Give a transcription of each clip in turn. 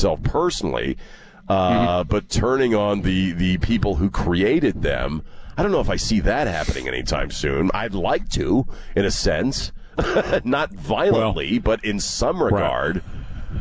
itself personally, but turning on the people who created them, I don't know if I see that happening anytime soon. I'd like to, in a sense, not violently, but in some regard. Right.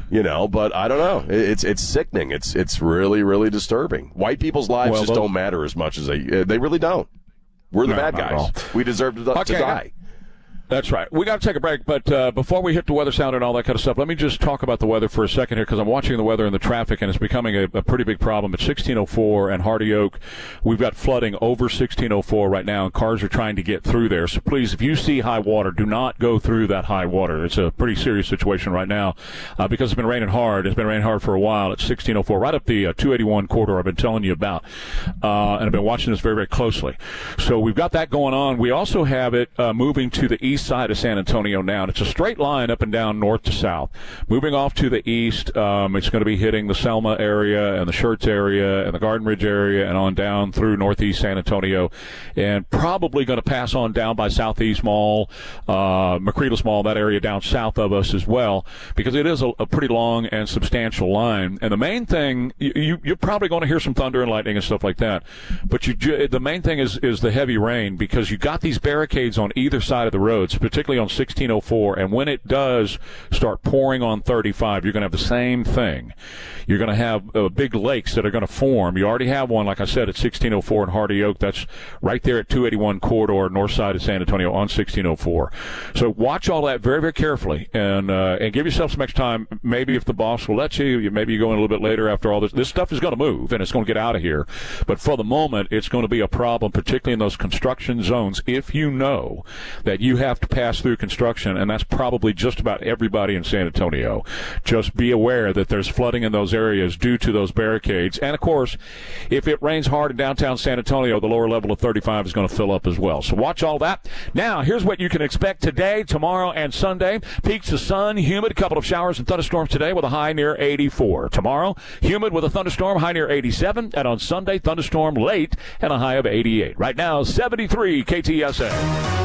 But I don't know. It's sickening. It's really, really disturbing. White people's lives just don't matter as much as they really don't. We're the bad guys. We deserve to die. That's right. We got to take a break, but before we hit the weather sound and all that kind of stuff, let me just talk about the weather for a second here, because I'm watching the weather and the traffic, and it's becoming a pretty big problem at 1604 and Hardy Oak. We've got flooding over 1604 right now, and cars are trying to get through there. So please, if you see high water, do not go through that high water. It's a pretty serious situation right now because it's been raining hard. It's been raining hard for a while at 1604, right up the 281 corridor I've been telling you about, and I've been watching this very, very closely. So we've got that going on. We also have it moving to the east side of San Antonio now, and it's a straight line up and down north to south. Moving off to the east, it's going to be hitting the Selma area and the Schertz area and the Garden Ridge area and on down through northeast San Antonio, and probably going to pass on down by Southeast Mall, McCredles Mall, that area down south of us as well, because it is a pretty long and substantial line. And the main thing, you're probably going to hear some thunder and lightning and stuff like that, but the main thing is the heavy rain, because you got these barricades on either side of the roads, particularly on 1604, and when it does start pouring on 35, you're going to have the same thing. You're going to have big lakes that are going to form. You already have one, like I said, at 1604 and Hardy Oak. That's right there at 281 corridor, north side of San Antonio on 1604. So watch all that very, very carefully, and give yourself some extra time. Maybe if the boss will let you, maybe you go in a little bit later after all this. This stuff is going to move, and it's going to get out of here. But for the moment, it's going to be a problem, particularly in those construction zones, if you know that you have to pass through construction, and that's probably just about everybody in San Antonio. Just be aware that there's flooding in those areas due to those barricades. And, of course, if it rains hard in downtown San Antonio, the lower level of 35 is going to fill up as well. So watch all that. Now, here's what you can expect today, tomorrow, and Sunday. Peaks of sun, humid, a couple of showers and thunderstorms today with a high near 84. Tomorrow, humid with a thunderstorm, high near 87. And on Sunday, thunderstorm late and a high of 88. Right now, 73 KTSA.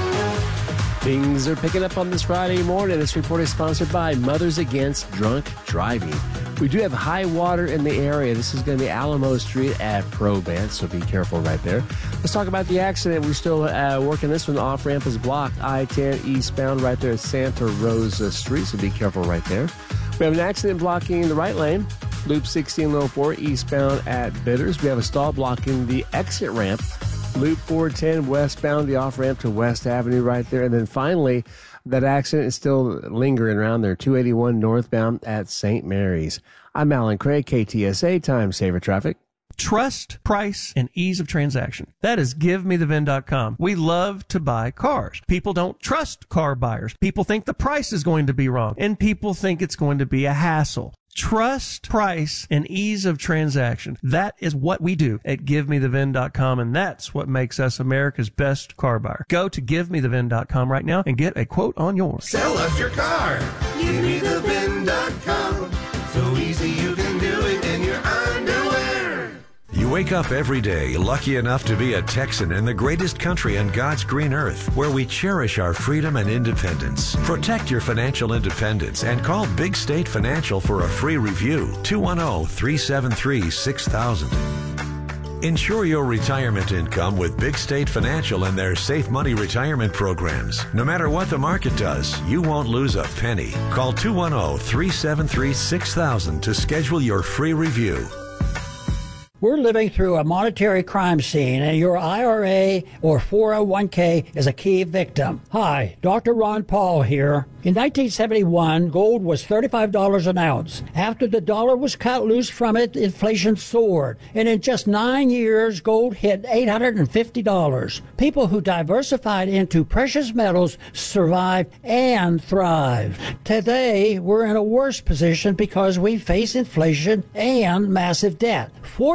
Things are picking up on this Friday morning. This report is sponsored by Mothers Against Drunk Driving. We do have high water in the area. This is going to be Alamo Street at Probant, so be careful right there. Let's talk about the accident. We're still working this one. The off-ramp is blocked. I-10 eastbound right there at Santa Rosa Street, so be careful right there. We have an accident blocking the right lane. Loop 1604 eastbound at Bitters. We have a stall blocking the exit ramp. Loop 410 westbound, the off-ramp to West Avenue right there. And then finally, that accident is still lingering around there, 281 northbound at St. Mary's. I'm Alan Craig, KTSA Time Saver Traffic. Trust, price, and ease of transaction. That is GiveMeTheVin.com. We love to buy cars. People don't trust car buyers. People think the price is going to be wrong, and people think it's going to be a hassle. Trust, price, and ease of transaction. That is what we do at GiveMeTheVin.com, and that's what makes us America's best car buyer. Go to GiveMeTheVin.com right now and get a quote on yours. Sell us your car. GiveMeTheVin.com. So easy you can do it in your underwear. You wake up every day lucky enough to be a Texan in the greatest country on God's green earth, where we cherish our freedom and independence. Protect your financial independence and call Big State Financial for a free review. 210-373-6000. Ensure your retirement income with Big State Financial and their Safe Money retirement programs. No matter what the market does, you won't lose a penny. Call 210-373-6000 to schedule your free review. We're living through a monetary crime scene, and your IRA or 401k is a key victim. Hi, Dr. Ron Paul here. In 1971, gold was $35 an ounce. After the dollar was cut loose from it, inflation soared. And in just 9 years, gold hit $850. People who diversified into precious metals survived and thrived. Today, we're in a worse position because we face inflation and massive debt. Fortunately,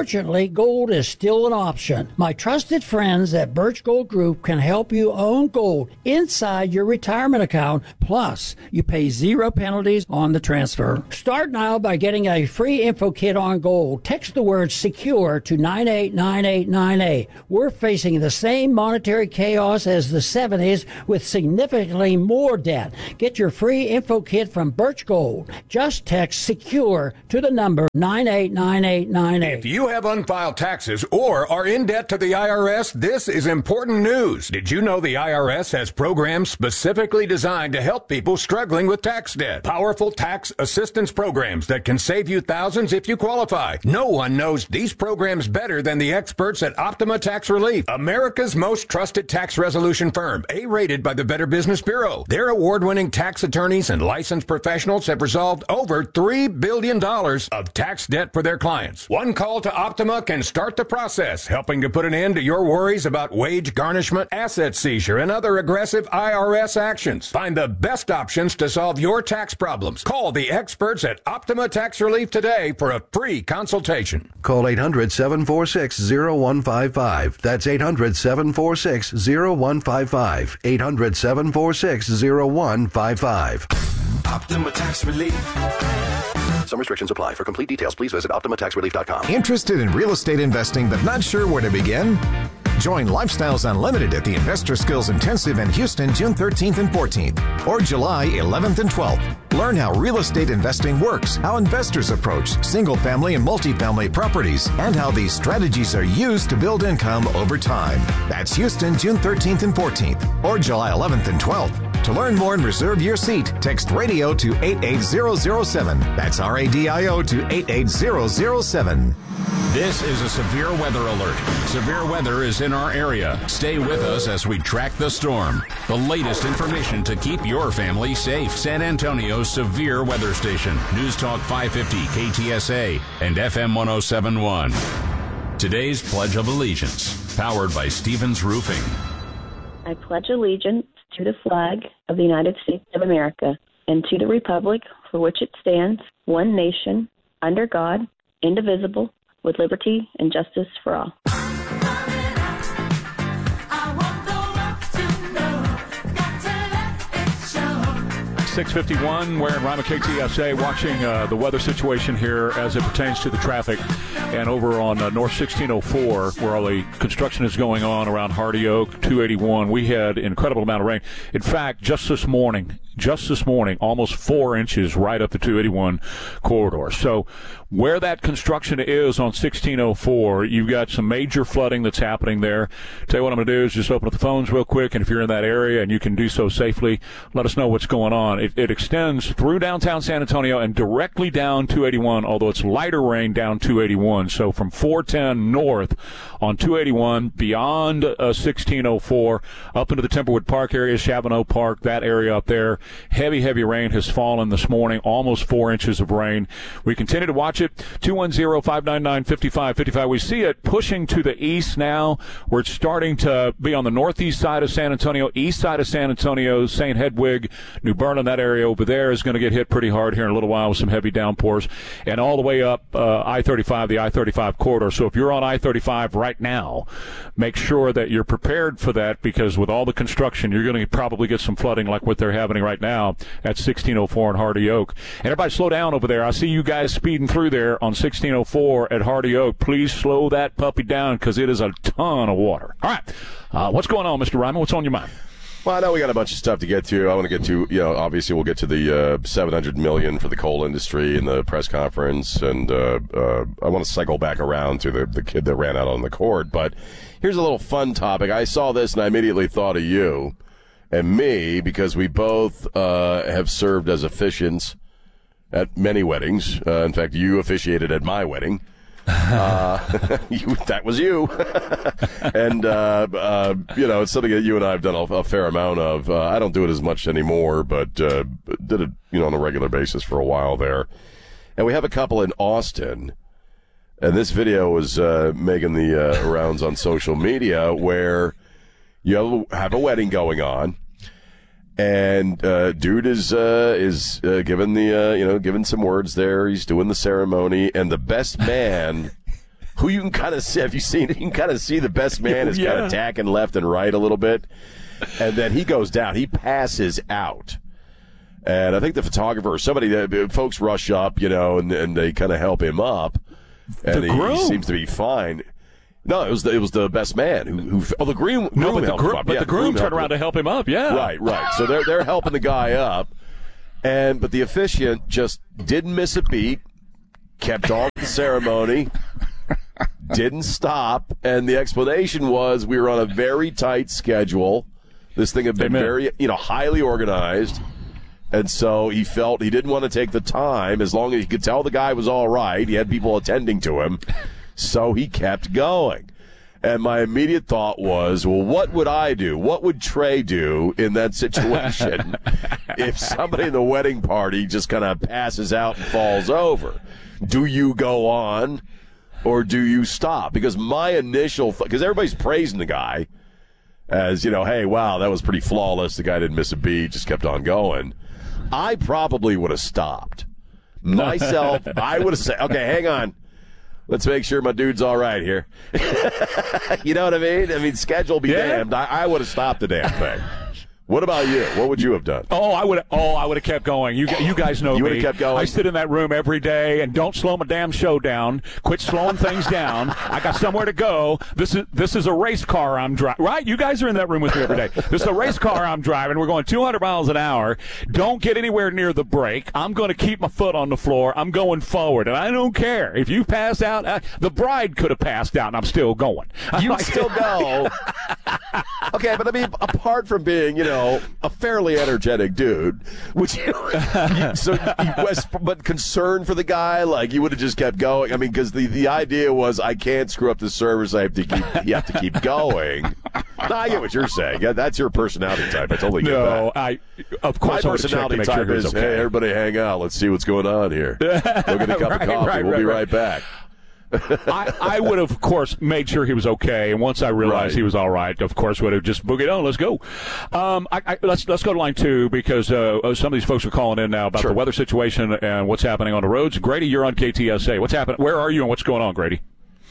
Unfortunately, gold is still an option. My trusted friends at Birch Gold Group can help you own gold inside your retirement account. Plus, you pay 0 penalties on the transfer. Start now by getting a free info kit on gold. Text the word SECURE to 989898. We're facing the same monetary chaos as the 70s with significantly more debt. Get your free info kit from Birch Gold. Just text SECURE to the number 989898. If you have unfiled taxes or are in debt to the IRS, this is important news. Did you know the IRS has programs specifically designed to help people struggling with tax debt? Powerful tax assistance programs that can save you thousands if you qualify. No one knows these programs better than the experts at Optima Tax Relief, America's most trusted tax resolution firm, A-rated by the Better Business Bureau. Their award-winning tax attorneys and licensed professionals have resolved over $3 billion of tax debt for their clients. One call to Optima can start the process, helping to put an end to your worries about wage garnishment, asset seizure, and other aggressive IRS actions. Find the best options to solve your tax problems. Call the experts at Optima Tax Relief today for a free consultation. Call 800-746-0155. That's 800-746-0155. 800-746-0155. Optima Tax Relief. Some restrictions apply. For complete details, please visit OptimaTaxRelief.com. Interested in real estate investing but not sure where to begin? Join Lifestyles Unlimited at the Investor Skills Intensive in Houston, June 13th and 14th, or July 11th and 12th. Learn how real estate investing works, how investors approach single-family and multifamily properties, and how these strategies are used to build income over time. That's Houston, June 13th and 14th, or July 11th and 12th. To learn more and reserve your seat, text RADIO to 88007. That's RADIO to 88007. This is a severe weather alert. Severe weather is in our area. Stay with us as we track the storm. The latest information to keep your family safe. San Antonio's severe weather station. News Talk 550 KTSA and FM 1071. Today's Pledge of Allegiance. Powered by Stevens Roofing. I pledge allegiance to the flag of the United States of America and to the republic for which it stands, one nation, under God, indivisible, with liberty and justice for all. 6:51, we're in Rima KTSA watching the weather situation here as it pertains to the traffic. And over on North 1604, where all the construction is going on around Hardy Oak, 281, we had an incredible amount of rain. In fact, just this morning, almost 4 inches right up the 281 corridor. So where that construction is on 1604, you've got some major flooding that's happening there. Tell you what I'm going to do is just open up the phones real quick, and if you're in that area and you can do so safely, let us know what's going on. It extends through downtown San Antonio and directly down 281, although it's lighter rain down 281. So from 410 north on 281, beyond 1604, up into the Timberwood Park area, Chavano Park, that area up there, heavy rain has fallen this morning, almost 4 inches of rain. We continue to watch it. 210-599-5555. We see it pushing to the east now, where it's starting to be on the northeast side of San Antonio, east side of San Antonio, St. Hedwig, New Bern, that area over there is going to get hit pretty hard here in a little while with some heavy downpours, and all the way up I-35, the I-35 corridor. So if you're on I-35 right now, make sure that you're prepared for that, because with all the construction, you're going to probably get some flooding like what they're having right now at 1604 and Hardy Oak. And everybody slow down over there. I see you guys speeding through there on 1604 at Hardy Oak. Please slow that puppy down, because it is a ton of water. All right. What's going on, Mr. Ryman? What's on your mind? Well, I know we got a bunch of stuff to get to. I want to get to, obviously we'll get to the $700 million for the coal industry in the press conference, and I want to cycle back around to the kid that ran out on the court. But here's a little fun topic. I saw this and I immediately thought of you and me, because we both have served as officiants at many weddings. In fact, you officiated at my wedding. That was you. And, it's something that you and I have done a fair amount of. I don't do it as much anymore, but did it, on a regular basis for a while there. And we have a couple in Austin, and this video was making the rounds on social media, where you have a wedding going on, and dude is given the given some words there. He's doing the ceremony, and the best man who you can kind of see. Have you seen it? You can kind of see the best man is kind of tacking left and right a little bit. And then he goes down. He passes out. And I think the photographer or somebody, folks rush up, and they kind of help him up. And he seems to be fine. No, it was the best man who the groom helped him up. But the groom turned around to help him up. Yeah, right. So they're helping the guy up, but the officiant just didn't miss a beat, kept on the ceremony, didn't stop, and the explanation was we were on a very tight schedule. This thing had been very highly organized. And so he felt he didn't want to take the time, as long as he could tell the guy was all right. He had people attending to him. So he kept going. And my immediate thought was, well, what would I do? What would Trey do in that situation if somebody in the wedding party just kind of passes out and falls over? Do you go on or do you stop? Because my initial because everybody's praising the guy as, hey, wow, that was pretty flawless. The guy didn't miss a beat, just kept on going. I probably would have stopped. Myself, I would have said, okay, hang on. Let's make sure my dude's all right here. You know what I mean? I mean, schedule be damned. I would have stopped the damn thing. What about you? What would you have done? I would have kept going. You guys know me. You would have kept going? I sit in that room every day, and don't slow my damn show down. Quit slowing things down. I got somewhere to go. This is a race car I'm driving. Right? You guys are in that room with me every day. This is a race car I'm driving. We're going 200 miles an hour. Don't get anywhere near the brake. I'm going to keep my foot on the floor. I'm going forward, and I don't care. If you pass out, the bride could have passed out, and I'm still going. You still go. Okay, but I mean, apart from being, a fairly energetic dude, would you? But concern for the guy, like you would have just kept going. I mean, because the idea was, I can't screw up the service. You have to keep going. No, I get what you're saying. Yeah, that's your personality type. I totally get that. Of course, my personality type is, hey, everybody, hang out. Let's see what's going on here. Go get a cup of coffee. We'll be right back. I would have, of course, made sure he was okay, and once I realized he was all right, of course, would have just boogied on. Let's go. Let's go to line 2 because some of these folks are calling in now about the weather situation and what's happening on the roads. Grady, you're on KTSA. What's happening? Where are you and what's going on, Grady?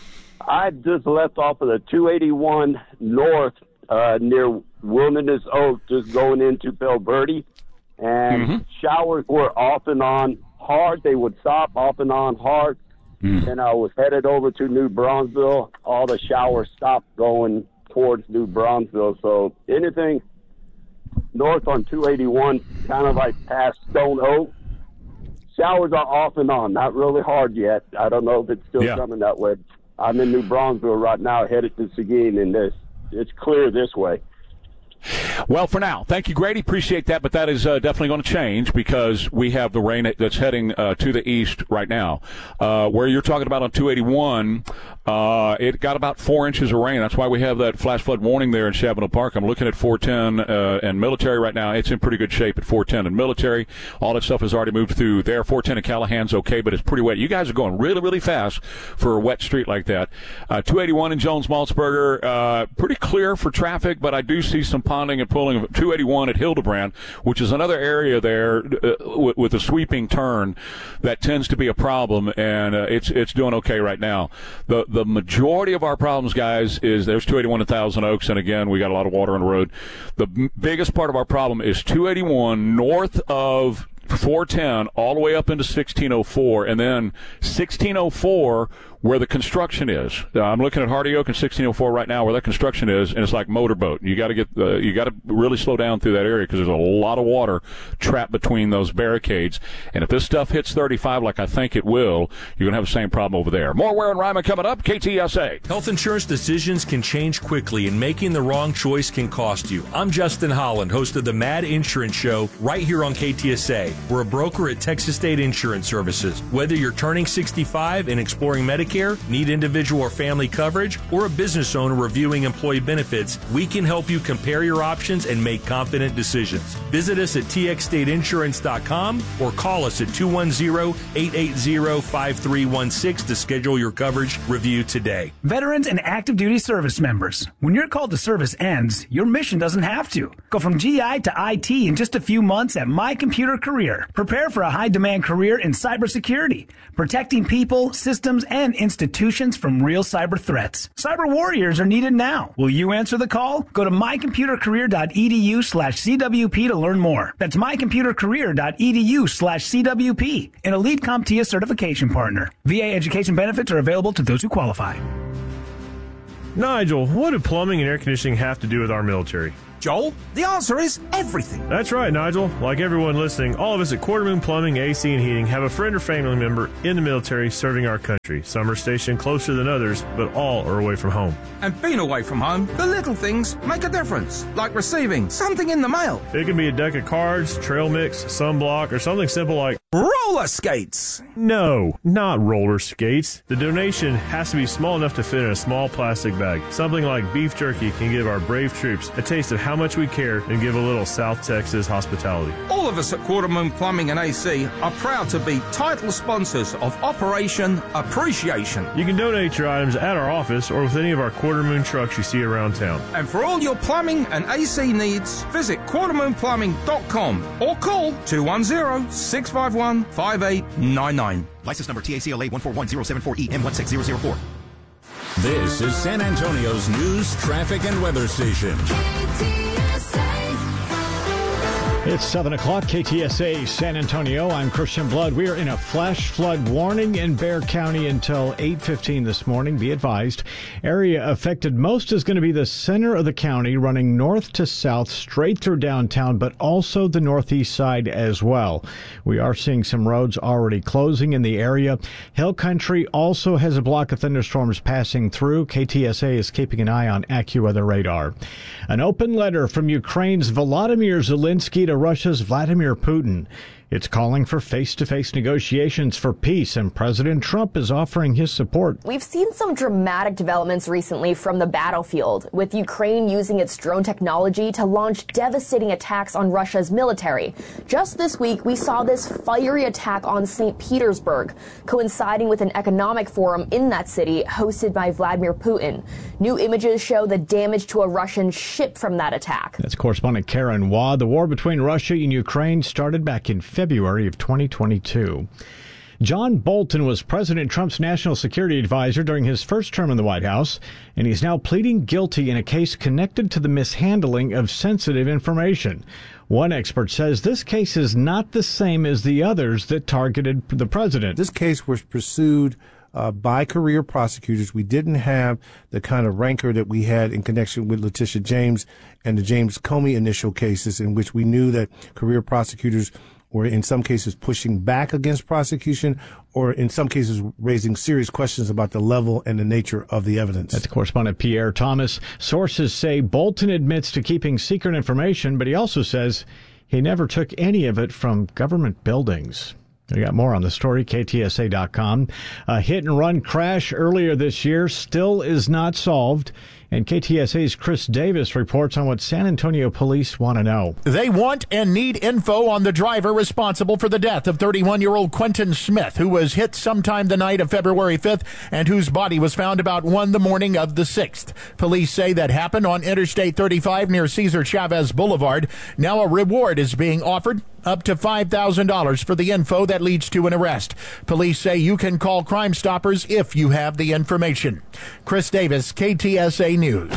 I just left off of the 281 north near Wilderness Oak, just going into Bell Verde, and showers were off and on hard. They would stop off and on hard. And I was headed over to New Bronzeville. All the showers stopped going towards New Bronzeville. So anything north on 281, kind of like past Stone Oak, showers are off and on. Not really hard yet. I don't know if it's still coming that way. I'm in New Bronzeville right now, headed to Seguin, and it's clear this way. Well, for now, thank you, Grady. Appreciate that, but that is definitely going to change because we have the rain that's heading to the east right now. Where you're talking about on 281, it got about 4 inches of rain. That's why we have that flash flood warning there in Chavano Park. I'm looking at 410 and Military right now. It's in pretty good shape at 410 and Military. All that stuff has already moved through there. 410 and Callahan's okay, but it's pretty wet. You guys are going really, really fast for a wet street like that. 281 in Jones-Maltsberger, pretty clear for traffic, but I do see some ponding and pulling of 281 at Hildebrand, which is another area there with a sweeping turn that tends to be a problem, and it's doing okay right now. The majority of our problems, guys, is there's 281 at Thousand Oaks, and again, we got a lot of water on the road. The biggest part of our problem is 281 north of 410 all the way up into 1604, and then 1604 where the construction is. I'm looking at Hardy Oak and 1604 right now where that construction is, and it's like motorboat. You got to really slow down through that area because there's a lot of water trapped between those barricades. And if this stuff hits 35 like I think it will, you're going to have the same problem over there. More Ware and Ryman coming up. KTSA. Health insurance decisions can change quickly, and making the wrong choice can cost you. I'm Justin Holland, host of the Mad Insurance Show right here on KTSA. We're a broker at Texas State Insurance Services. Whether you're turning 65 and exploring Medicare, need individual or family coverage, or a business owner reviewing employee benefits, we can help you compare your options and make confident decisions. Visit us at txstateinsurance.com or call us at 210-880-5316 to schedule your coverage review today. Veterans and active duty service members, when your call to service ends, your mission doesn't have to. Go from GI to IT in just a few months at My Computer Career. Prepare for a high-demand career in cybersecurity, protecting people, systems, and institutions from real cyber threats. Cyber warriors are needed now. Will you answer the call? Go to mycomputercareer.edu/CWP to learn more. That's mycomputercareer.edu/CWP, an elite CompTIA certification partner. VA education benefits are available to those who qualify. Nigel, what do plumbing and air conditioning have to do with our military? Joel, the answer is everything. That's right, Nigel. Like everyone listening, all of us at Quarter Moon Plumbing, AC, and Heating have a friend or family member in the military serving our country. Some are stationed closer than others, but all are away from home. And being away from home, the little things make a difference, like receiving something in the mail. It can be a deck of cards, trail mix, sunblock, or something simple like roller skates. No, not roller skates. The donation has to be small enough to fit in a small plastic bag. Something like beef jerky can give our brave troops a taste of how much we care and give a little South Texas hospitality. All of us at Quarter Moon Plumbing and AC are proud to be title sponsors of Operation Appreciation. You can donate your items at our office or with any of our Quarter Moon trucks you see around town. And for all your plumbing and AC needs, visit quartermoonplumbing.com or call 210-651-5899. License number TACLA 141074EM16004. This is San Antonio's news, traffic, and weather station. It's 7 o'clock, KTSA San Antonio. I'm Christian Blood. We are in a flash flood warning in Bexar County until 8:15 this morning. Be advised, area affected most is going to be the center of the county, running north to south, straight through downtown, but also the northeast side as well. We are seeing some roads already closing in the area. Hill Country also has a block of thunderstorms passing through. KTSA is keeping an eye on AccuWeather radar. An open letter from Ukraine's Volodymyr Zelensky to Russia's Vladimir Putin. It's calling for face-to-face negotiations for peace, and President Trump is offering his support. We've seen some dramatic developments recently from the battlefield, with Ukraine using its drone technology to launch devastating attacks on Russia's military. Just this week, we saw this fiery attack on St. Petersburg, coinciding with an economic forum in that city hosted by Vladimir Putin. New images show the damage to a Russian ship from that attack. That's correspondent Karen Waugh. The war between Russia and Ukraine started back in February of 2022. John Bolton was President Trump's national security advisor during his first term in the White House, and he's now pleading guilty in a case connected to the mishandling of sensitive information. One expert says this case is not the same as the others that targeted the president. This case was pursued by career prosecutors. We didn't have the kind of rancor that we had in connection with Letitia James and the James Comey initial cases, in which we knew that career prosecutors were in some cases pushing back against prosecution, or in some cases raising serious questions about the level and the nature of the evidence. That's correspondent Pierre Thomas. Sources say Bolton admits to keeping secret information, but he also says he never took any of it from government buildings. We got more on the story, KTSA.com. A hit-and-run crash earlier this year still is not solved. And KTSA's Chris Davis reports on what San Antonio police want to know. They want and need info on the driver responsible for the death of 31-year-old Quentin Smith, who was hit sometime the night of February 5th and whose body was found about 1 the morning of the 6th. Police say that happened on Interstate 35 near Cesar Chavez Boulevard. Now a reward is being offered, up to $5,000 for the info that leads to an arrest. Police say you can call Crime Stoppers if you have the information. Chris Davis, KTSA News.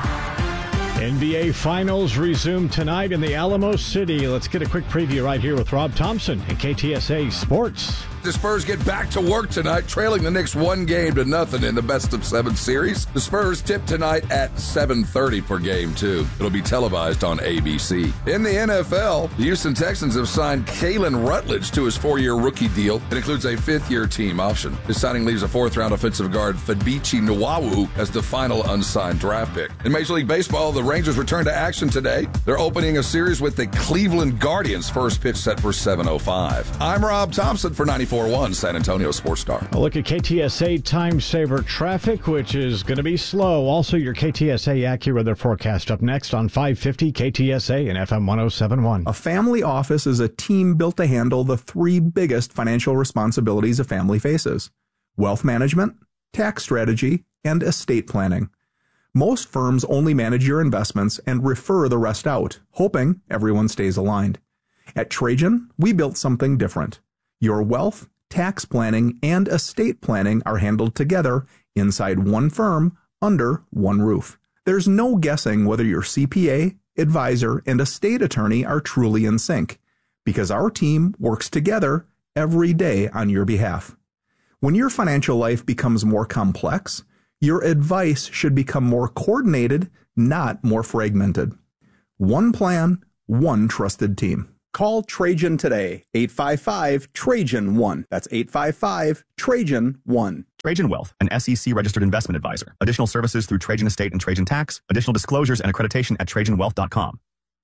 NBA Finals resume tonight in the Alamo City. Let's get a quick preview right here with Rob Thompson and KTSA Sports. The Spurs get back to work tonight, trailing the Knicks 1-0 in the best-of-7 series. The Spurs tip tonight at 7:30 for Game 2. It'll be televised on ABC. In the NFL, the Houston Texans have signed Kalen Rutledge to his 4-year rookie deal. It includes a 5th-year team option. His signing leaves a 4th-round offensive guard Fabichi Nwawu as the final unsigned draft pick. In Major League Baseball, the Rangers return to action today. They're opening a series with the Cleveland Guardians. First pitch set for 7:05. I'm Rob Thompson for 94.1 San Antonio Sports Star. A look at KTSA Time Saver traffic, which is going to be slow. Also, your KTSA AccuWeather forecast up next on 550 KTSA and FM 107.1. A family office is a team built to handle the 3 biggest financial responsibilities a family faces: wealth management, tax strategy, and estate planning. Most firms only manage your investments and refer the rest out, hoping everyone stays aligned. At Trajan, we built something different: your wealth, tax planning, and estate planning are handled together inside one firm under one roof. There's no guessing whether your CPA, advisor, and estate attorney are truly in sync, because our team works together every day on your behalf. When your financial life becomes more complex, your advice should become more coordinated, not more fragmented. One plan, one trusted team. Call Trajan today, 855-TRAJAN-1. That's 855-TRAJAN-1. Trajan Wealth, an SEC-registered investment advisor. Additional services through Trajan Estate and Trajan Tax. Additional disclosures and accreditation at TrajanWealth.com.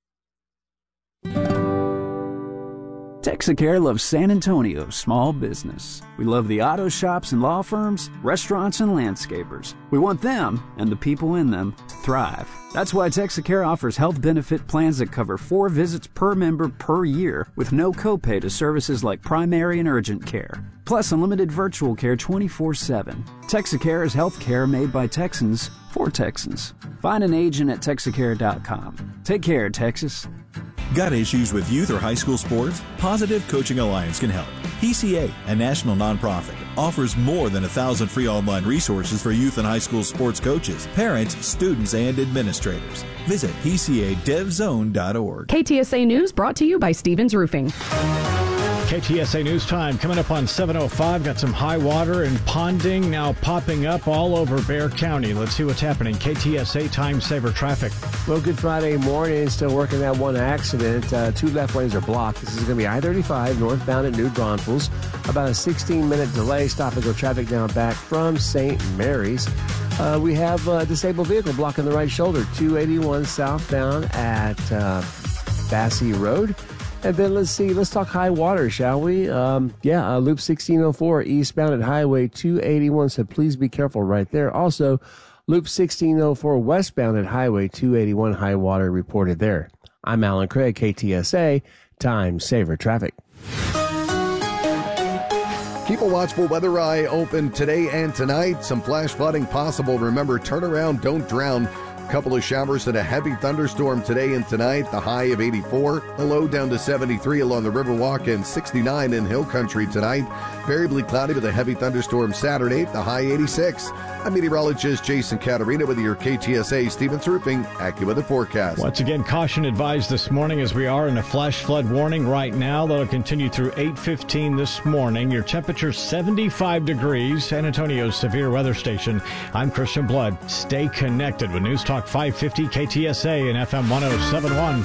Texacare loves San Antonio's small business. We love the auto shops and law firms, restaurants and landscapers. We want them, and the people in them, to thrive. That's why Texacare offers health benefit plans that cover 4 visits per member per year with no copay to services like primary and urgent care. Plus unlimited virtual care 24/7. Texacare is health care made by Texans for Texans. Find an agent at Texacare.com. Take care, Texas. Got issues with youth or high school sports? Positive Coaching Alliance can help. PCA, a national nonprofit, offers more than 1,000 free online resources for youth and high school sports coaches, parents, students, and administrators. Visit PCADevZone.org. KTSA News brought to you by Stevens Roofing. KTSA News Time coming up on 7:05. Got some high water and ponding now popping up all over Bexar County. Let's see what's happening. KTSA Time Saver Traffic. Well, good Friday morning. Still working that one accident. 2 left lanes are blocked. This is going to be I-35 northbound at New Braunfels. About a 16-minute delay. Stop and go traffic down back from St. Mary's. We have a disabled vehicle blocking the right shoulder. 281 southbound at Bassey Road. And then let's talk high water, shall we? Loop 1604 eastbound at Highway 281, so please be careful right there. Also, Loop 1604 westbound at Highway 281, high water reported there. I'm Alan Craig, KTSA, Time Saver Traffic. Keep a watchful weather eye open today and tonight. Some flash flooding possible. Remember, turn around, don't drown. Couple of showers and a heavy thunderstorm today and tonight. The high of 84, the low down to 73 along the Riverwalk and 69 in Hill Country tonight. Variably cloudy with a heavy thunderstorm Saturday, the high 86. I'm meteorologist Jason Caterina with your KTSA Stevens Roofing AccuWeather forecast. Once again, caution advised this morning as we are in a flash flood warning right now. That'll continue through 8:15 this morning. Your temperature 75 degrees. San Antonio's severe weather station. I'm Christian Blood. Stay connected with News Talk 550 KTSA and FM 107.1.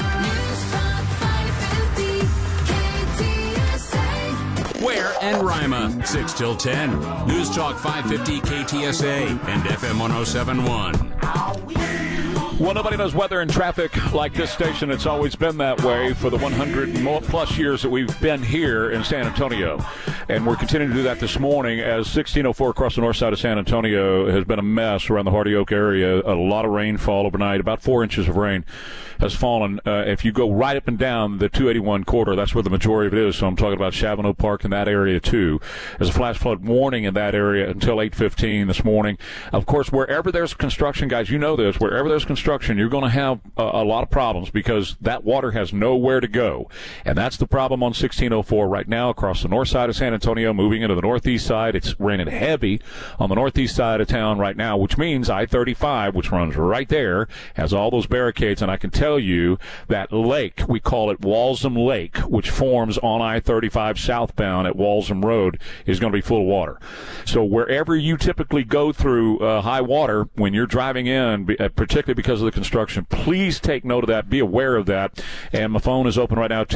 Ware and Rima, 6 till 10. News Talk 550 KTSA and FM 107.1. Well, nobody knows weather and traffic like this station. It's always been that way for the 100+ years that we've been here in San Antonio. And we're continuing to do that this morning as 1604 across the north side of San Antonio has been a mess around the Hardy Oak area. A lot of rainfall overnight. About 4 inches of rain has fallen. If you go right up and down the 281 corridor, that's where the majority of it is. So I'm talking about Chavano Park in that area, too. There's a flash flood warning in that area until 8:15 this morning. Of course, wherever there's construction, guys, you know this, wherever there's construction, you're going to have a lot of problems because that water has nowhere to go. And that's the problem on 1604 right now across the north side of San Antonio, moving into the northeast side. It's raining heavy on the northeast side of town right now, which means I-35, which runs right there, has all those barricades. And I can tell you that lake, we call it Walsham Lake, which forms on I-35 southbound at Walsham Road, is going to be full of water. So wherever you typically go through high water when you're driving in, particularly because of the construction, please take note of that. Be aware of that. And my phone is open right now,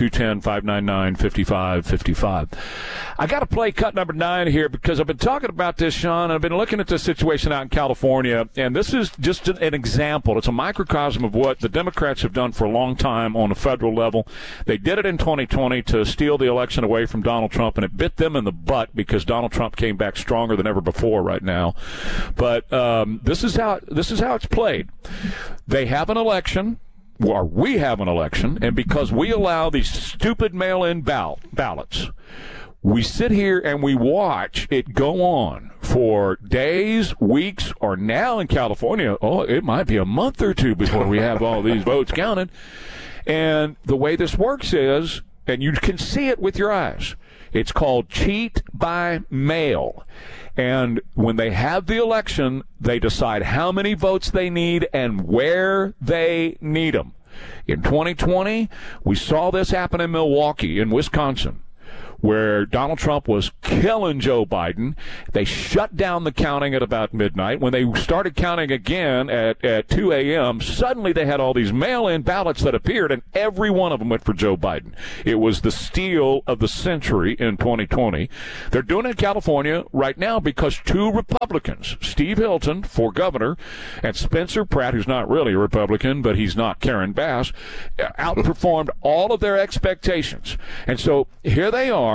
210-599-5555. I got to play cut number 9 here because I've been talking about this, Sean. I've been looking at this situation out in California, and this is just an example. It's a microcosm of what the Democrats have done for a long time on the federal level. They did it in 2020 to steal the election away from Donald Trump, and it bit them in the butt because Donald Trump came back stronger than ever before right now. But this is how it's played. They have an election, or we have an election, and because we allow these stupid mail-in ballots, we sit here and we watch it go on for days, weeks, or now in California, it might be a month or two before we have all these votes counted. And the way this works is, and you can see it with your eyes, It's called cheat by mail. And when they have the election, they decide how many votes they need and where they need them. In 2020, we saw this happen in Milwaukee, in Wisconsin, where Donald Trump was killing Joe Biden. They shut down the counting at about midnight. When they started counting again at 2 a.m., suddenly they had all these mail-in ballots that appeared, and every one of them went for Joe Biden. It was the steal of the century in 2020. They're doing it in California right now because two Republicans, Steve Hilton for governor, and Spencer Pratt, who's not really a Republican, but he's not Karen Bass, outperformed all of their expectations. And so here they are,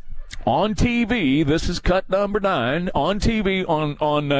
on TV, this is cut number 9, on TV on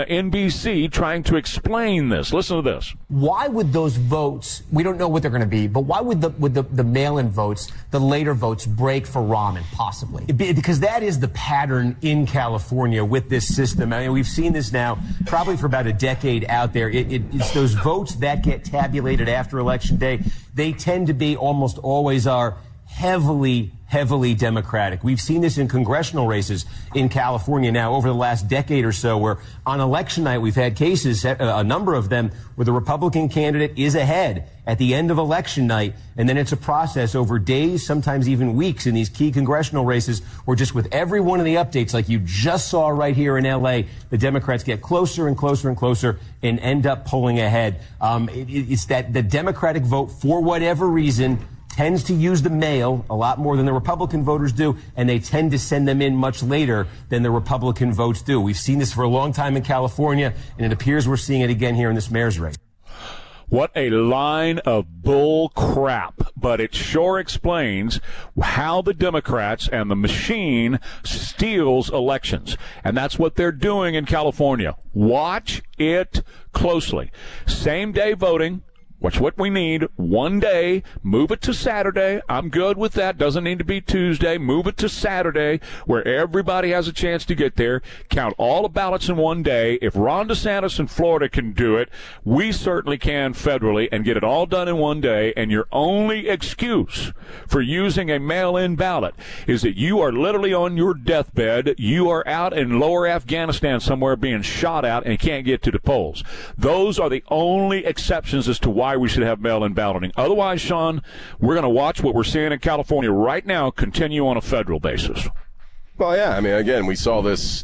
NBC, trying to explain this. Listen to this. Why would those votes, we don't know what they're going to be, but why would the mail-in votes, the later votes, break for Rahman, possibly? Because that is the pattern in California with this system. I mean, we've seen this now probably for about a decade out there. It's those votes that get tabulated after Election Day. They tend to be, almost always are, heavily Democratic. We've seen this in congressional races in California now over the last decade or so, where on election night we've had cases, a number of them, where the Republican candidate is ahead at the end of election night, and then it's a process over days, sometimes even weeks, in these key congressional races where just with every one of the updates, like you just saw right here in L.A., the Democrats get closer and closer and closer and end up pulling ahead. It's that the Democratic vote, for whatever reason, tends to use the mail a lot more than the Republican voters do, and they tend to send them in much later than the Republican votes do. We've seen this for a long time in California, and it appears we're seeing it again here in this mayor's race. What a line of bull crap, but it sure explains how the Democrats and the machine steals elections. And that's what they're doing in California. Watch it closely. Same day voting. What's what we need. One day, move it to Saturday. I'm good with that. Doesn't need to be Tuesday. Move it to Saturday, where everybody has a chance to get there. Count all the ballots in one day. If Ron DeSantis in Florida can do it, we certainly can federally, and get it all done in one day. And your only excuse for using a mail-in ballot is that you are literally on your deathbed. You are out in lower Afghanistan somewhere being shot at and can't get to the polls. Those are the only exceptions as to why we should have mail-in balloting. Otherwise, Sean, we're going to watch what we're seeing in California right now continue on a federal basis. Well, yeah. I mean, again, we saw this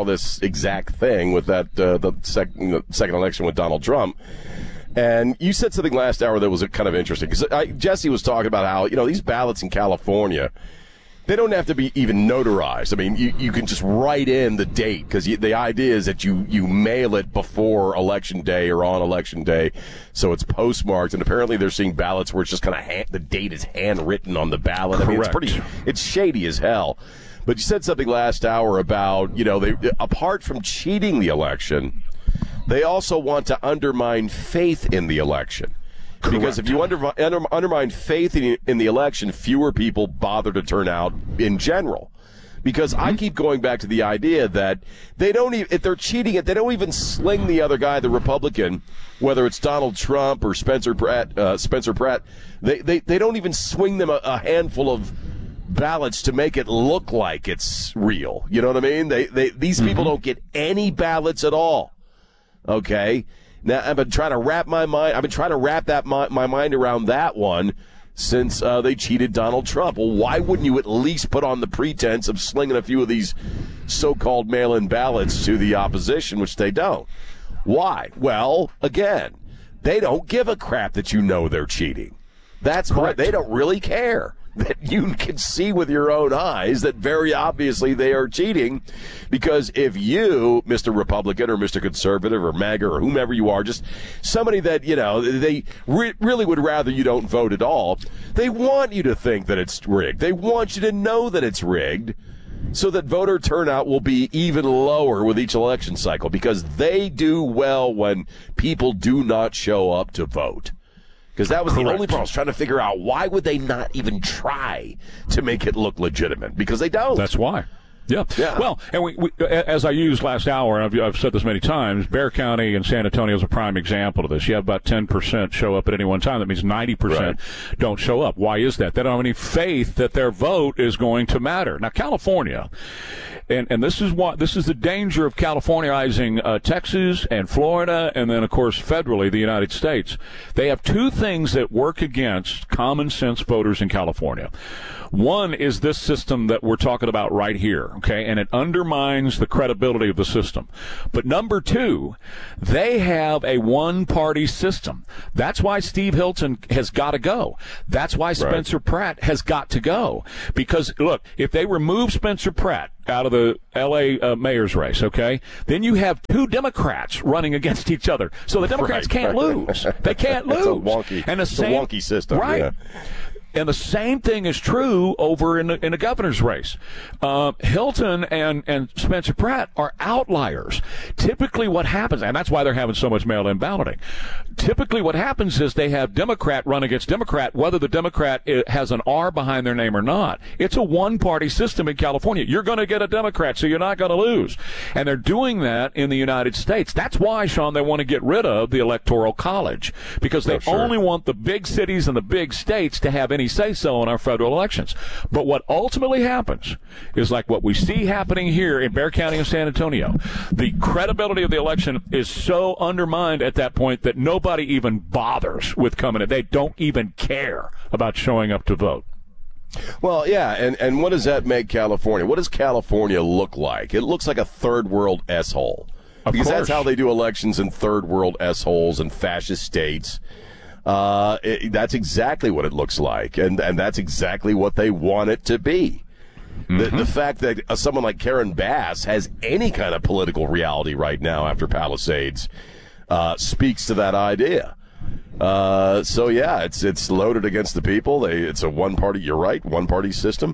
exact thing with that the second election with Donald Trump. And you said something last hour that was kind of interesting, because Jesse was talking about how, these ballots in California, they don't have to be even notarized. I mean, you can just write in the date, because the idea is that you mail it before Election Day or on Election Day, so it's postmarked. And apparently they're seeing ballots where it's just kind of the date is handwritten on the ballot. Correct. I mean, it's shady as hell. But you said something last hour about, they, apart from cheating the election, they also want to undermine faith in the election. Correct. Because if you undermine faith in the election, fewer people bother to turn out in general. Because I keep going back to the idea that they don't even, if they're cheating it, they don't even sling the other guy, the Republican, whether it's Donald Trump or Spencer Pratt. They don't even swing them a handful of ballots to make it look like it's real. You know what I mean? These people don't get any ballots at all. Okay. Now, I've been trying to wrap my mind around that one since they cheated Donald Trump. Well, why wouldn't you at least put on the pretense of slinging a few of these so-called mail-in ballots to the opposition, which they don't? Why? Well, again, they don't give a crap that they're cheating. That's why they don't really care. That you can see with your own eyes that very obviously they are cheating, because if you, Mr. Republican or Mr. Conservative or MAGA or whomever you are, just somebody that, they really would rather you don't vote at all, they want you to think that it's rigged. They want you to know that it's rigged so that voter turnout will be even lower with each election cycle, because they do well when people do not show up to vote. Because that was the only problem. I was trying to figure out, why would they not even try to make it look legitimate? Because they don't. That's why. Yeah. Well, and we as I used last hour, and I've said this many times, Bexar County and San Antonio is a prime example of this. You have about 10% show up at any one time. That means 90% don't show up. Why is that? They don't have any faith that their vote is going to matter. Now, California, and this is the danger of Californiizing Texas and Florida, and then, of course, federally, the United States. They have two things that work against common sense voters in California. One is this system that we're talking about right here, okay, and it undermines the credibility of the system. But number two, they have a one-party system. That's why Steve Hilton has got to go. That's why Spencer Pratt has got to go. Because, look, if they remove Spencer Pratt out of the L.A. mayor's race, okay, then you have two Democrats running against each other. So the Democrats can't lose. They can't lose. It's a wonky system. Right. Yeah. And the same thing is true over in the governor's race. Hilton and Spencer Pratt are outliers. Typically what happens, and that's why they're having so much mail-in balloting, typically what happens is they have Democrat run against Democrat, whether the Democrat has an R behind their name or not. It's a one-party system in California. You're going to get a Democrat, so you're not going to lose. And they're doing that in the United States. That's why, Sean, they want to get rid of the Electoral College, because they only want the big cities and the big states to have any say-so in our federal elections. But what ultimately happens is like what we see happening here in Bexar County and San Antonio. The credibility of the election is so undermined at that point that nobody even bothers with coming in. They don't even care about showing up to vote. Well, yeah, and what does that make California? What does California look like? It looks like a third world S-hole. Because that's how they do elections in third world S-holes and fascist states. That's exactly what it looks like, and that's exactly what they want it to be. The fact that someone like Karen Bass has any kind of political reality right now after Palisades speaks to that idea. So yeah, it's loaded against the people. It's a one-party. You're right, one-party system,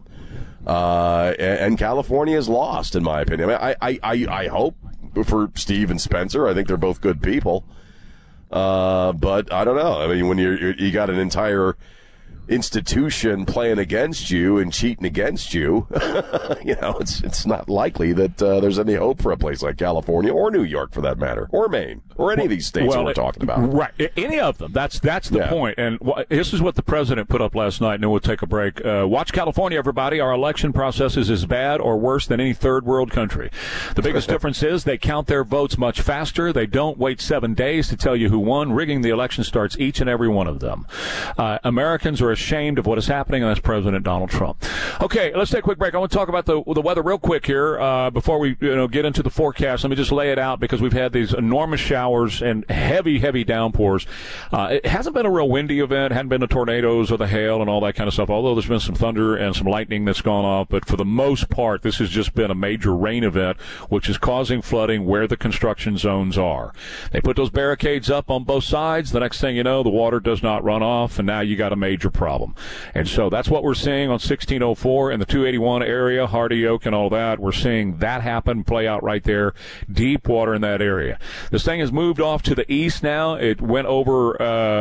and California is lost, in my opinion. I hope for Steve and Spencer. I think they're both good people. But I don't know. I mean, when you got an entire institution playing against you and cheating against you, it's not likely that there's any hope for a place like California or New York, for that matter, or Maine, or any of these states that we're talking about. Right, any of them. That's the point. And this is what the president put up last night, and then we'll take a break. Watch California, everybody. Our election process is as bad or worse than any third world country. The biggest difference is they count their votes much faster. They don't wait 7 days to tell you who won. Rigging the election starts each and every one of them. Americans are ashamed of what is happening, and that's President Donald Trump. Okay, let's take a quick break. I want to talk about the weather real quick here before we get into the forecast. Let me just lay it out, because we've had these enormous showers and heavy downpours. It hasn't been a real windy event, hadn't been the tornadoes or the hail and all that kind of stuff, although there's been some thunder and some lightning that's gone off. But for the most part, this has just been a major rain event, which is causing flooding where the construction zones are. They put those barricades up on both sides. The next thing you know, the water does not run off, and now you got a major problem. And so that's what we're seeing on 1604 in the 281 area, Hardy Oak and all that. We're seeing that happen, play out right there. Deep water in that area. This thing has moved off to the east now. It went over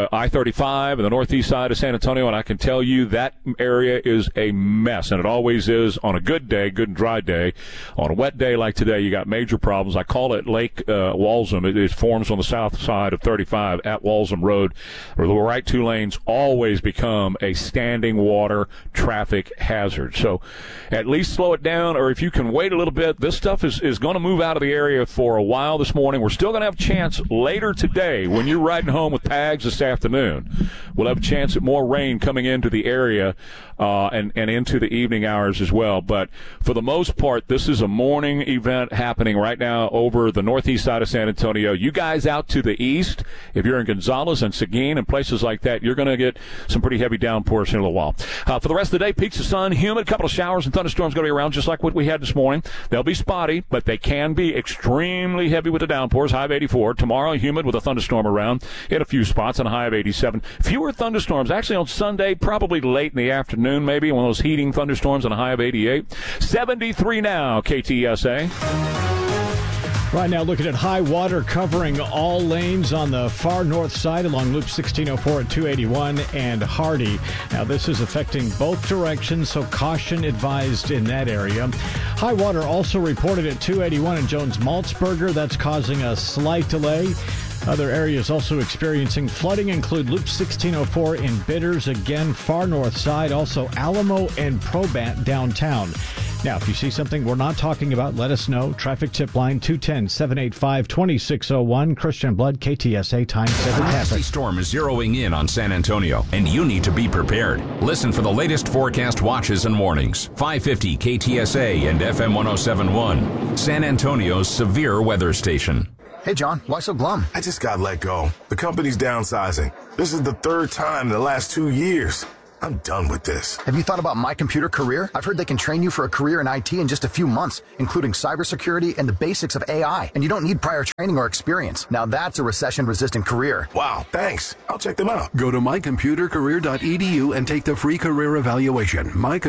I-35 and the northeast side of San Antonio, and I can tell you that area is a mess, and it always is on a good day, good and dry day. On a wet day like today, you got major problems. I call it Lake Walsham. It forms on the south side of 35 at Walsham Road, where the right two lanes always become a standing water traffic hazard. So at least slow it down, or if you can wait a little bit, this stuff is going to move out of the area for a while this morning. We're still going to have a chance later today when you're riding home with Pags this afternoon. We'll have a chance at more rain coming into the area and into the evening hours as well. But for the most part, this is a morning event happening right now over the northeast side of San Antonio. You guys out to the east, if you're in Gonzales and Seguin and places like that, you're going to get some pretty heavy downpours in a little while. For the rest of the day, peaks of sun, humid, a couple of showers and thunderstorms going to be around just like what we had this morning. They'll be spotty, but they can be extremely heavy with the downpours. High of 84. Tomorrow, humid with a thunderstorm around in a few spots and a high of 87. Fewer thunderstorms actually on Sunday, probably late in the afternoon, maybe one of those heating thunderstorms and a high of 88. 73 now, KTSA. Right now, looking at high water covering all lanes on the far north side along Loop 1604 at 281 and Hardy. Now, this is affecting both directions, so caution advised in that area. High water also reported at 281 in Jones-Maltzberger. That's causing a slight delay. Other areas also experiencing flooding include Loop 1604 in Bidders, again, far north side, also Alamo and Probant downtown. Now, if you see something we're not talking about, let us know. Traffic tip line 210-785-2601. Christian Blood, KTSA, Time 7 A nasty traffic. storm is zeroing in on San Antonio, and you need to be prepared. Listen for the latest forecast watches and warnings. 550 KTSA and FM 1071, San Antonio's severe weather station. Hey, John, why so glum? I just got let go. The company's downsizing. This is the third time in the last 2 years. I'm done with this. Have you thought about My Computer Career? I've heard they can train you for a career in IT in just a few months, including cybersecurity and the basics of AI. And you don't need prior training or experience. Now that's a recession-resistant career. Wow, thanks. I'll check them out. Go to mycomputercareer.edu and take the free career evaluation.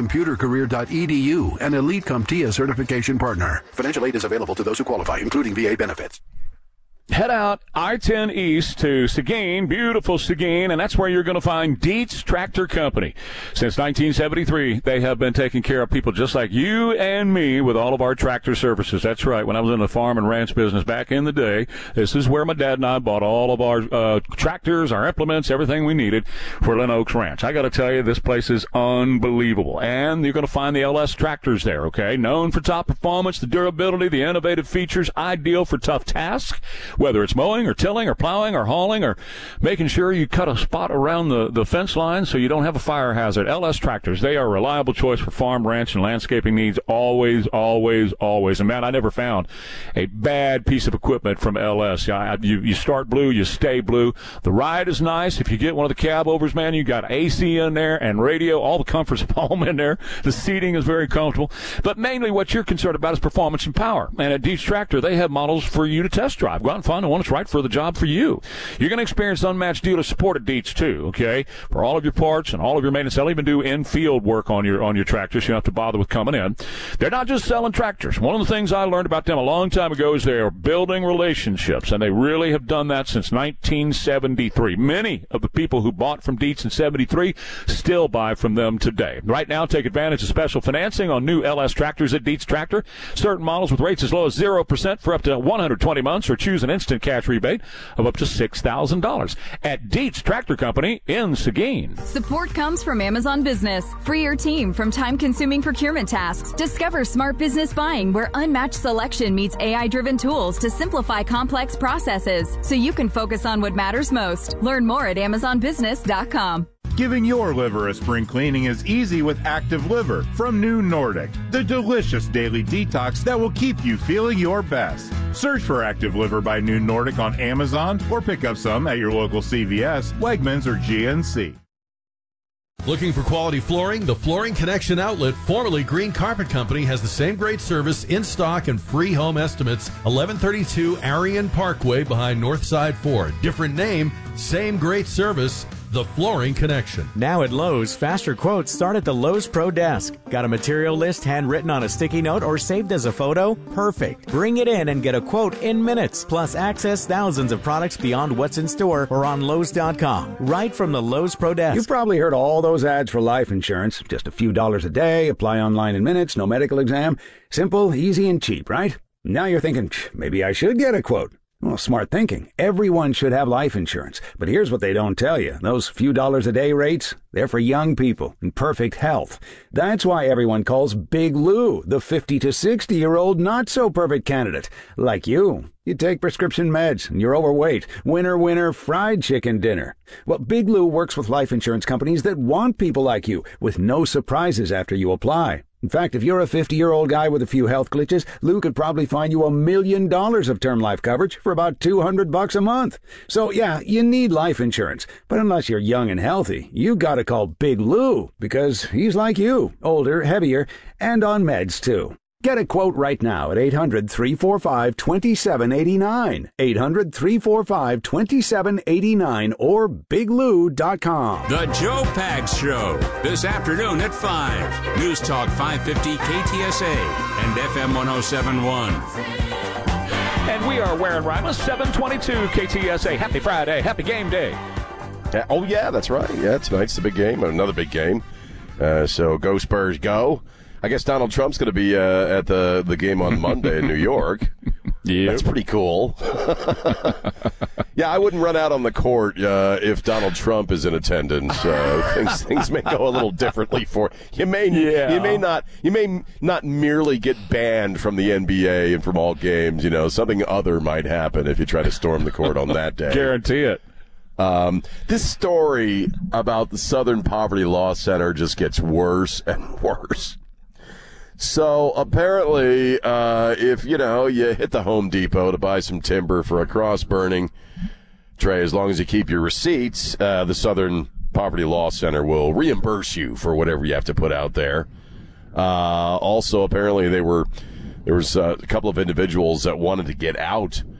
Mycomputercareer.edu, an Elite CompTIA certification partner. Financial aid is available to those who qualify, including VA benefits. Head out I-10 East to Seguin, beautiful Seguin, and that's where you're going to find Dietz Tractor Company. Since 1973, they have been taking care of people just like you and me with all of our tractor services. That's right. When I was in the farm and ranch business back in the day, this is where my dad and I bought all of our tractors, our implements, everything we needed for Lynn Oaks Ranch. I got to tell you, this place is unbelievable. And you're going to find the LS tractors there, okay? Known for top performance, the durability, the innovative features, ideal for tough tasks. Whether it's mowing or tilling or plowing or hauling or making sure you cut a spot around the fence line so you don't have a fire hazard. LS Tractors, they are a reliable choice for farm, ranch, and landscaping needs always, always, always. And, man, I never found a bad piece of equipment from LS. You start blue, you stay blue. The ride is nice. If you get one of the cab overs, man, you got AC in there and radio, all the comforts of home in there. The seating is very comfortable. But mainly what you're concerned about is performance and power. And at Dietz Tractor, they have models for you to test drive. Go out and find the one that's right for the job for you. You're going to experience unmatched dealer support at Dietz too, okay? For all of your parts and all of your maintenance. They'll even do in-field work on your tractors. You don't have to bother with coming in. They're not just selling tractors. One of the things I learned about them a long time ago is they are building relationships, and they really have done that since 1973. Many of the people who bought from Dietz in 73 still buy from them today. Right now, take advantage of special financing on new LS tractors at Dietz Tractor. Certain models with rates as low as 0% for up to 120 months, or choose an instant cash rebate of up to $6,000 at Dietz Tractor Company in Seguin. Support comes from Amazon Business. Free your team from time-consuming procurement tasks. Discover smart business buying where unmatched selection meets AI-driven tools to simplify complex processes so you can focus on what matters most. Learn more at AmazonBusiness.com. Giving your liver a spring cleaning is easy with Active Liver from New Nordic, the delicious daily detox that will keep you feeling your best. Search for Active Liver by New Nordic on Amazon or pick up some at your local CVS, Wegmans, or GNC. Looking for quality flooring? The Flooring Connection outlet, formerly Green Carpet Company, has the same great service, in stock, and free home estimates. 1132 Arion Parkway behind Northside Ford. Different name, same great service. The Flooring Connection. Now at Lowe's, faster quotes start at the Lowe's Pro Desk. Got a material list handwritten on a sticky note or saved as a photo? Perfect. Bring it in and get a quote in minutes. Plus, access thousands of products beyond what's in store or on Lowe's.com. Right from the Lowe's Pro Desk. You've probably heard all those ads for life insurance. Just a few dollars a day, apply online in minutes, no medical exam. Simple, easy, and cheap, right? Now you're thinking, maybe I should get a quote. Well, smart thinking. Everyone should have life insurance. But here's what they don't tell you. Those few dollars a day rates, they're for young people in perfect health. That's why everyone calls Big Lou the 50 to 60-year-old not-so-perfect candidate. Like you. You take prescription meds, and you're overweight. Winner, winner, fried chicken dinner. Well, Big Lou works with life insurance companies that want people like you, with no surprises after you apply. In fact, if you're a 50-year-old guy with a few health glitches, Lou could probably find you $1 million of term life coverage for about $200 a month. So, yeah, you need life insurance. But unless you're young and healthy, you gotta call Big Lou, because he's like you, older, heavier, and on meds, too. Get a quote right now at 800-345-2789. 800-345-2789 or biglou.com. The Joe Pags Show, this afternoon at 5. News Talk 550 KTSA and FM 1071. And we are wearing Rima 722 KTSA. Happy Friday. Happy game day. Oh, yeah, that's right. Yeah, tonight's the big game. Another big game. So go Spurs, go. I guess Donald Trump's going to be at the game on Monday in New York. Yeah, that's pretty cool. Yeah, I wouldn't run out on the court if Donald Trump is in attendance. Things may go a little differently for you. May not merely get banned from the NBA and from all games. Something other might happen if you try to storm the court on that day. Guarantee it. This story about the Southern Poverty Law Center just gets worse and worse. So apparently, if you hit the Home Depot to buy some timber for a cross burning, Trey, as long as you keep your receipts, the Southern Poverty Law Center will reimburse you for whatever you have to put out there. Also, apparently, there was a couple of individuals that wanted to get out